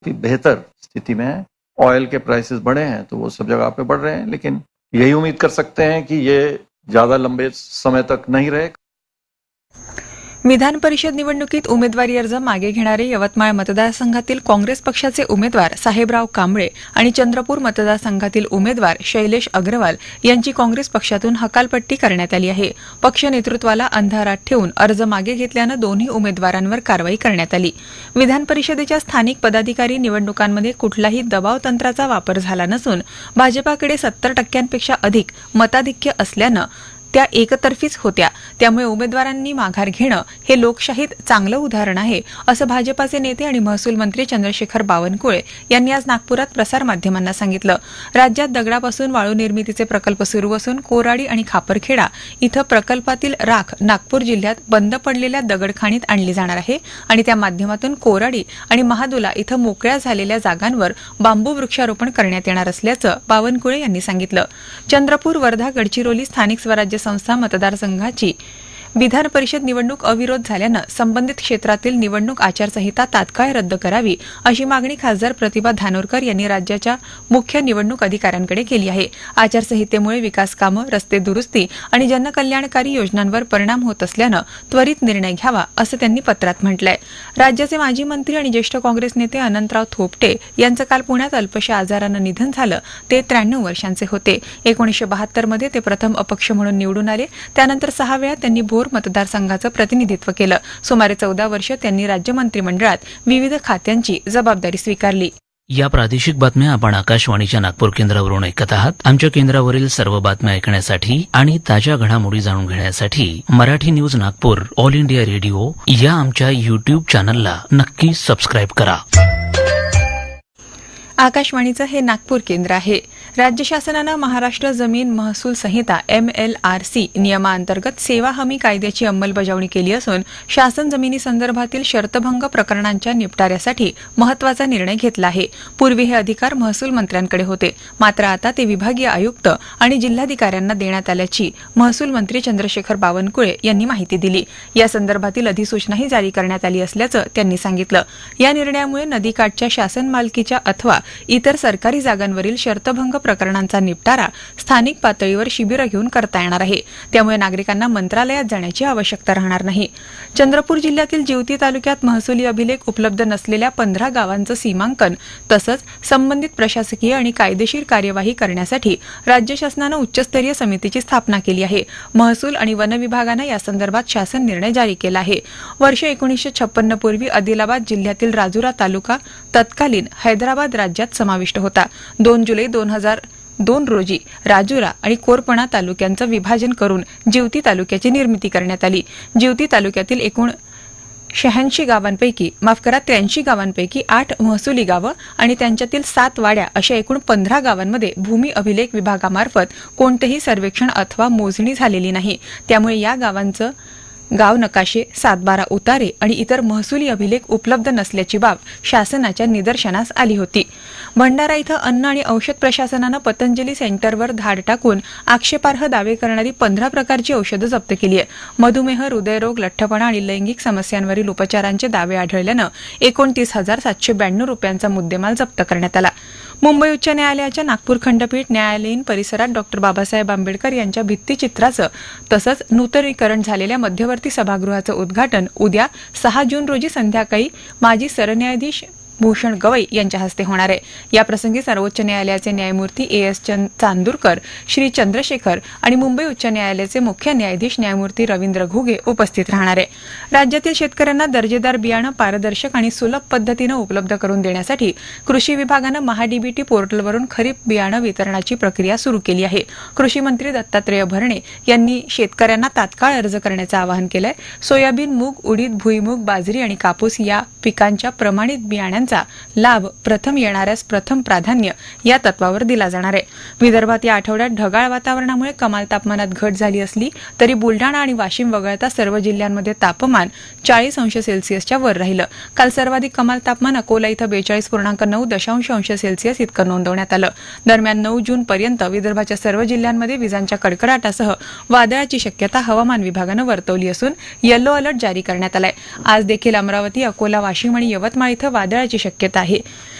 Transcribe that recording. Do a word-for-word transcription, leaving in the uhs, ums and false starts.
बेहतर स्थिति में है। ऑयल के प्राइसेस बढ़े हैं तो वो सब जगह पे बढ़ रहे हैं, लेकिन यही उम्मीद कर सकते हैं कि ये ज्यादा लंबे समय तक नहीं रहे। विधान परिषद निवडणुकीत उमेदवारी अर्ज मागे घेणारे यवतमाळ मतदारसंघातील काँग्रेस पक्षाचे उमेदवार साहेबराव कांबळे आणि चंद्रपूर मतदारसंघातील उमेदवार शैलेश अग्रवाल यांची काँग्रेस पक्षातून हकालपट्टी करण्यात आली आहे। पक्ष नेतृत्वाला अंधारात ठेवून अर्ज मागे घेतल्यानं दोन्ही उमेदवारांवर कारवाई करण्यात आली। विधान परिषदेच्या स्थानिक पदाधिकारी निवडणुकांमध्ये कुठलाही दबाव तंत्राचा वापर झाला नसून भाजपाकडे सत्तर टक्क्यांपेक्षा अधिक मताधिक्य असल्यानं त्या एकतर्फीच होत्या। त्यामुळे उमेदवारांनी माघार घेणं हे लोकशाहीत चांगलं उदाहरण आहे, असं भाजपाचे नेते आणि महसूल मंत्री चंद्रशेखर बावनकुळे यांनी आज नागपुरात प्रसारमाध्यमांना सांगितलं। राज्यात दगडापासून वाळू निर्मितीचे प्रकल्प सुरू असून कोराडी आणि खापरखेडा इथं प्रकल्पातील राख नागपूर जिल्ह्यात बंद पडलेल्या दगडखाणीत आणली जाणार आहे आणि त्या माध्यमातून कोराडी आणि महादुला इथं मोकळ्या झालेल्या जागांवर बांबू वृक्षारोपण करण्यात येणार असल्याचं बावनकुळे यांनी सांगितलं। चंद्रपूर, वर्धा, गडचिरोली स्थानिक स्वराज्य संस्था मतदारसंघाची विधान परिषद निवडणूक अविरोध झाल्यानं संबंधित क्षेत्रातील निवडणूक आचारसंहिता तात्काळ रद्द करावी अशी मागणी खासदार प्रतिभा धानोरकर यांनी राज्याच्या मुख्य निवडणूक अधिकाऱ्यांकडे केली आहे। आचारसंहितेमुळे विकास कामं, रस्ते दुरुस्ती आणि जनकल्याणकारी योजनांवर परिणाम होत असल्यानं त्वरित निर्णय घ्यावा असं त्यांनी पत्रात म्हटलंय। राज्याचे माजी मंत्री आणि ज्येष्ठ काँग्रेस नेते अनंतराव थोपटे यांचं काल पुण्यात अल्पशा आजारानं निधन झालं। ते त्र्याण्णव वर्षांचे होते। एकोणीसशे बहात्तर मध्ये ते प्रथम अपक्ष म्हणून निवडून आले। त्यानंतर सहा वेळा त्यांनी भोर मतदारसंघाचं प्रतिनिधित्व केलं। सुमारे चौदा वर्ष त्यांनी राज्य मंत्रिमंडळात विविध खात्यांची जबाबदारी स्वीकारली। या प्रादेशिक बातम्या आपण आकाशवाणीच्या नागपूर केंद्रावरून ऐकत आहात। आमच्या केंद्रावरील सर्व बातम्या ऐकण्यासाठी आणि ताज्या घडामोडी जाणून घेण्यासाठी Marathi news Nagpur all India radio या आमच्या यूट्यूब चॅनलला नक्की सबस्क्राईब करा। आकाशवाणीचं हे नागपूर केंद्र आहे। राज्य शासनानं महाराष्ट्र जमीन महसूल संहिता एम एल आर सी नियमाअंतर्गत सेवा हमी कायद्याची अंमलबजावणी केली असून शासन जमिनीसंदर्भातील शर्तभंग प्रकरणांच्या निपटाऱ्यासाठी महत्वाचा निर्णय घेतला आहे। पूर्वी हे अधिकार महसूल मंत्र्यांकडे होते, मात्र आता ते विभागीय आयुक्त आणि जिल्हाधिकाऱ्यांना देण्यात आल्याची महसूल मंत्री चंद्रशेखर बावनकुळे यांनी माहिती दिली। या संदर्भातील अधिसूचनाही जारी करण्यात आली असल्याचं त्यांनी सांगितलं। या निर्णयामुळे नदीकाठच्या शासन मालकीच्या अथवा इतर सरकारी जागांवरील शर्तभंग प्रकरणांचा निपटारा स्थानिक पातळीवर शिबिरं घेऊन करता येणार आहे। त्यामुळे नागरिकांना मंत्रालयात जाण्याची आवश्यकता राहणार नाही। चंद्रपूर जिल्ह्यातील जिवती तालुक्यात महसुली अभिलेख उपलब्ध नसलेल्या पंधरा गावांचं सीमांकन तसंच संबंधित प्रशासकीय आणि कायदेशीर कार्यवाही करण्यासाठी राज्य शासनानं उच्चस्तरीय समितीची स्थापना केली आहे। महसूल आणि वन विभागानं या संदर्भात शासन निर्णय जारी केला आहे। वर्ष एकोणीसशे छप्पन्न पूर्वी आदिलाबाद जिल्ह्यातील राजुरा तालुका तत्कालीन हैदराबाद राज्यात समाविष्ट होता। दोन जुलै दोन हजार दोन रोजी राजुरा आणि कोरपणा तालुक्यांचं विभाजन करून जिवती तालुक्याची निर्मिती करण्यात आली। जिवती तालुक्यातील एकूण शहाऐंशी गावांपैकी माफ करा त्र्याऐंशी गावांपैकी आठ महसुली गावं आणि त्यांच्यातील सात वाड्या अशा एकूण पंधरा गावांमध्ये भूमी अभिलेख विभागामार्फत कोणतेही सर्वेक्षण अथवा मोजणी झालेली नाही। त्यामुळे या गावांचं गाव नकाशे, सातबारा उतारे आणि इतर महसुली अभिलेख उपलब्ध नसल्याची बाब शासनाच्या निदर्शनास आली होती। भंडारा इथं अन्न आणि औषध प्रशासनानं पतंजली सेंटरवर धाड टाकून आक्षेपार्ह दावे करणारी पंधरा प्रकारची औषधं जप्त केली आहे। मधुमेह, हृदयरोग, लठ्ठपणा आणि लैंगिक समस्यांवरील उपचारांचे दावे आढळल्यानं एकोणतीस हजार सातशे ब्याण्णव रुपयांचा मुद्देमाल जप्त करण्यात आला। मुंबई उच्च न्यायालयाच्या नागपूर खंडपीठ न्यायालयीन परिसरात डॉक्टर बाबासाहेब आंबेडकर यांच्या भित्तीचित्राचं तसंच नूतनीकरण झालेल्या मध्यवर्ती सभागृहाचं उद्घाटन उद्या सहा जून रोजी संध्याकाळी माजी सरन्यायाधीश भूषण गवई यांच्या हस्ते होणार आहे। याप्रसंगी सर्वोच्च न्यायालयाचे न्यायमूर्ती ए एस चांदूरकर, श्री चंद्रशेखर आणि मुंबई उच्च न्यायालयाचे मुख्य न्यायाधीश न्यायमूर्ती रवींद्र घुगे उपस्थित राहणार आहे। राज्यातील शेतकऱ्यांना दर्जेदार बियाणं पारदर्शक आणि सुलभ पद्धतीनं उपलब्ध करून देण्यासाठी कृषी विभागानं महाडीबीटी पोर्टलवरून खरीप बियाणं वितरणाची प्रक्रिया सुरू केली आहे। कृषी मंत्री दत्तात्रय भरणे यांनी शेतकऱ्यांना तात्काळ अर्ज करण्याचं आवाहन केलंय। सोयाबीन, मूग, उडीद, भुईमूग, बाजरी आणि कापूस या पिकांच्या प्रमाणित बियाण्यांचा लाभ प्रथम येणाऱ्यास प्रथम प्राधान्य या तत्वावर दिला जाणार आहे। विदर्भात या आठवड्यात ढगाळ वातावरणामुळे कमाल तापमानात घट झाली असली तरी बुलडाणा आणि वाशिम वगळता सर्व जिल्ह्यांमध्ये तापमान चाळीस अंश सेल्सिअसच्या वर राहिलं। काल सर्वाधिक कमाल तापमान अकोला इथं बेचाळीस पूर्णांक नऊ दशांश अंश सेल्सिअस इतकं नोंदवण्यात आलं। दरम्यान नऊ जून पर्यंत विदर्भाच्या सर्व जिल्ह्यांमध्ये विजांच्या कडकडाटासह वादळाची शक्यता हवामान विभागानं वर्तवली असून येलो अलर्ट जारी करण्यात आलाय। आज देखील अमरावती, अकोला, वाशिम आणि यवतमाळ इथं वादळाची शक्यता आहे.